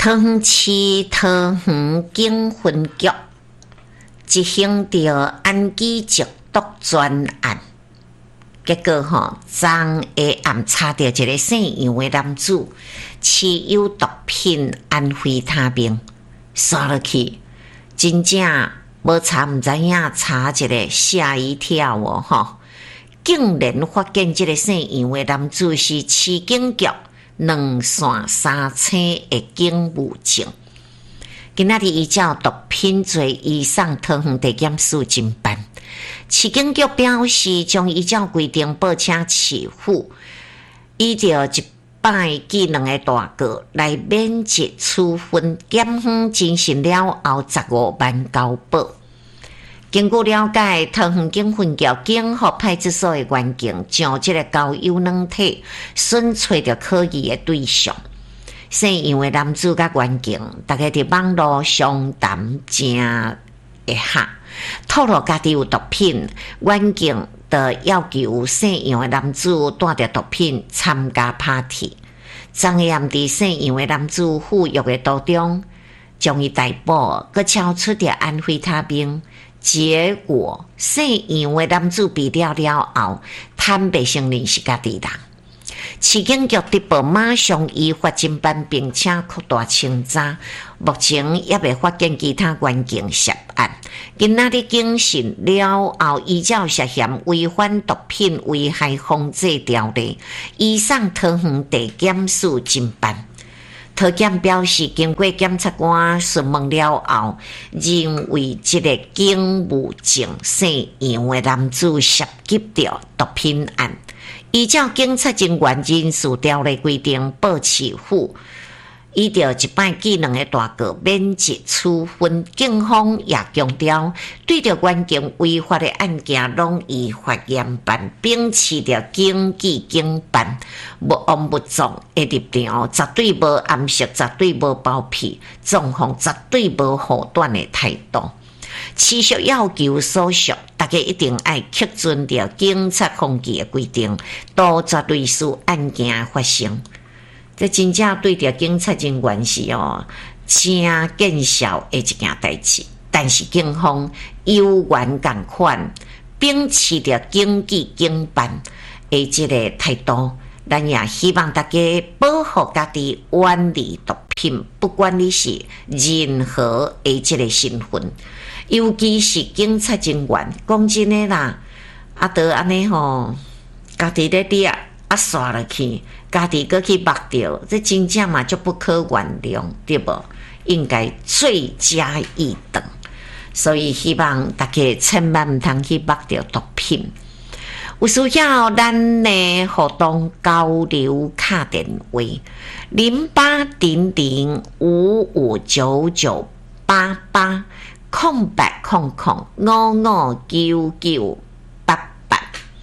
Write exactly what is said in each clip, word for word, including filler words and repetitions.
桃园市桃园警分局执行着安基缉毒专案，结果吼，昨下暗查到一个姓杨的男子持有毒品安非他命，刷落去，真正无查毋知影，查一个吓一跳哦吼！竟然发现这个姓杨的男子是市警局两线三星的警务证。今仔日依照毒品罪移送桃园地检署侦办。市警局表示，将依照规定报请市府，依照一百记两个大告来免职处分，检方进行了后十五万交保。经过了解，桃园警分局警福派出所的员警将这个交友软体选找到可疑的对象。姓杨的男子甲员警，大家伫网络相谈正会合，透露家己有毒品，员警就要求姓杨的男子带着毒品参加 party。昨夜暗伫姓杨的男子赴约的途中，将伊逮捕，佮超出着安非他命。结果姓杨的男子被了了后，坦白承认是家己人。市警局直报马上依法侦办，并且扩大清查。目前也未发现其他员警涉案。今仔日警讯了后，依照涉嫌违反毒品危害防治条例，移送桃园地检署侦办。桃检表示，经过检察官询问了后，认为这个警务证姓杨的男子涉及到毒品案。依照警察人员人事条例规定，报市府依照一摆记两个大告免职处分。警方也强调，对着员警违法的案件，拢依法严办，秉持着警纪警办、不枉不纵的立场，绝对无暗示，绝对无包庇，状况绝对无护短的态度。持续要求所属，大家一定要恪遵着警察防纪的规定，杜绝类似案件发生。这真正对着警察人员是哦，真见效的一件代志。但是警方有缘共款，秉持着警纪警办的这个态度，咱也希望大家保护家己，远离毒品，不管你是任何的这个身份。尤其是警察人员，讲真的啦，啊，得安尼吼，家己咧滴啊，啊刷落去，家己搁去目着，这真正嘛就不可原谅，对不？应该罪加一等。所以希望大家千万唔通去目着毒品。有需要咱的互动交流卡电话零八零零五五九九八八。空白空空五五九九八八。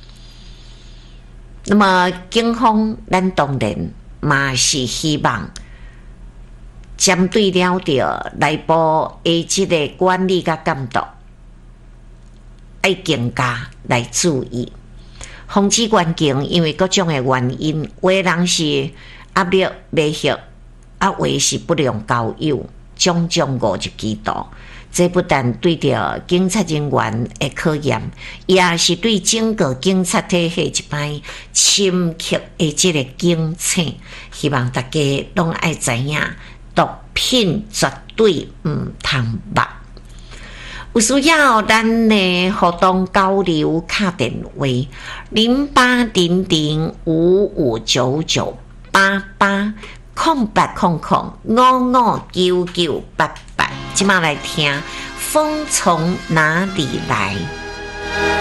那么警方咱当然嘛是希望针对了着内部的这个管理甲监督，要更加来注意，防止员警因为各种的原因，有的人是压力未歇，啊，有是不良交友，种种误入歧途。这不但对着警察人员的考验，也是对整个警察体系一摆深刻的这个警醒。希望大家拢爱知影，毒品绝对唔通捌。有需要咱的互动交流卡电话零八零零五五九九八八空八空空五五九九八八。今晚来听，风从哪里来？